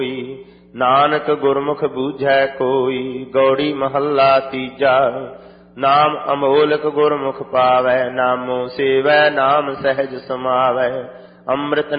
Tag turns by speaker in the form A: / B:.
A: नानक गुरमुख बूझै कोई। गौड़ी महला तीजा। नाम अमोलक गुरमुख पावै, नामो सेवै नाम सहज समावै। अमृत